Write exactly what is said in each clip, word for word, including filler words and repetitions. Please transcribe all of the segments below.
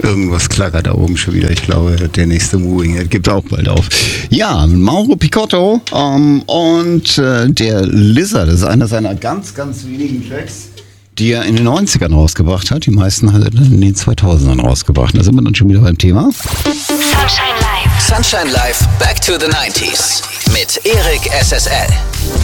Irgendwas klackert da oben schon wieder. Ich glaube, der nächste Moving Head gibt auch bald auf. Ja, Mauro Picotto ähm, und äh, der Lizard, das ist einer seiner ganz, ganz wenigen Tracks, die er in den neunzigern rausgebracht hat. Die meisten hat er dann in den zweitausendern rausgebracht. Da sind wir dann schon wieder beim Thema. Sunshine Live. Sunshine Live, Back to the nineties mit Erik S S L.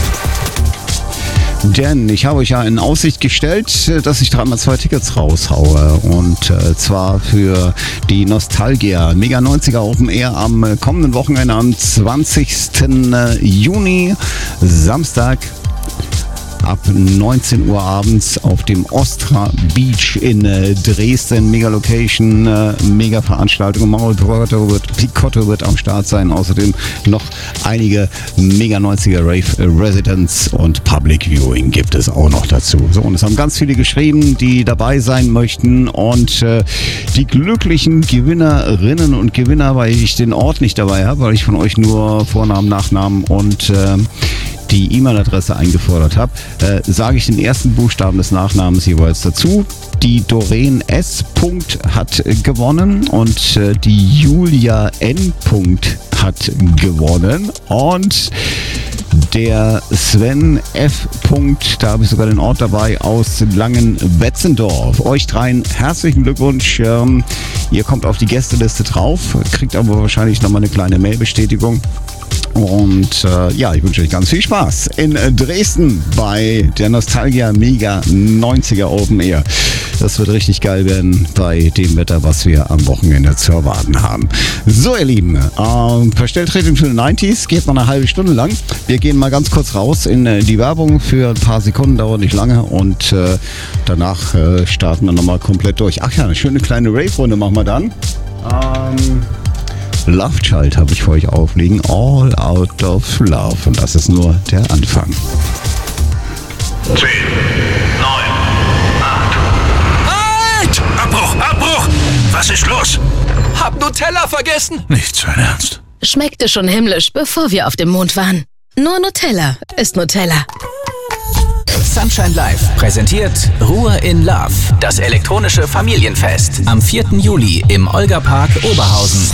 Denn ich habe euch ja in Aussicht gestellt, dass ich dreimal zwei Tickets raushaue. Und äh, zwar für die Nostalgia Mega neunziger Open Air am kommenden Wochenende am zwanzigsten Juni, Samstag. Ab neunzehn Uhr abends auf dem Ostra Beach in äh, Dresden. Mega Location, äh, mega Veranstaltung. Mauro Picotto wird, Picotto wird am Start sein. Außerdem noch einige Mega neunziger Rave Residents und Public Viewing gibt es auch noch dazu. So, und es haben ganz viele geschrieben, die dabei sein möchten. Und äh, die glücklichen Gewinnerinnen und Gewinner, weil ich den Ort nicht dabei habe, weil ich von euch nur Vornamen, Nachnamen und äh, die E-Mail-Adresse eingefordert habe, äh, sage ich den ersten Buchstaben des Nachnamens jeweils dazu. Die Doreen S. hat gewonnen und äh, die Julia N. hat gewonnen und der Sven F. da habe ich sogar den Ort dabei, aus Langenwetzendorf. Euch dreien herzlichen Glückwunsch. Ähm, ihr kommt auf die Gästeliste drauf, kriegt aber wahrscheinlich nochmal eine kleine Mailbestätigung. Und äh, ja, ich wünsche euch ganz viel Spaß in äh, Dresden bei der Nostalgia Mega neunziger Open Air. Das wird richtig geil werden bei dem Wetter, was wir am Wochenende zu erwarten haben. So, ihr Lieben, ähm, Verstelltraining für die neunziger geht noch eine halbe Stunde lang. Wir gehen mal ganz kurz raus in äh, die Werbung für ein paar Sekunden, dauert nicht lange. Und äh, danach äh, starten wir nochmal komplett durch. Ach ja, eine schöne kleine Rave-Runde machen wir dann. Ähm... Love Child habe ich für euch auflegen. All Out of Love. Und das ist nur der Anfang. zehn, neun, acht. Halt! Abbruch! Abbruch! Was ist los? Hab Nutella vergessen! Nicht so ernst. Schmeckte schon himmlisch, bevor wir auf dem Mond waren. Nur Nutella ist Nutella. Sunshine Live präsentiert Ruhe in Love, das elektronische Familienfest am vierten Juli im Olga Park Oberhausen.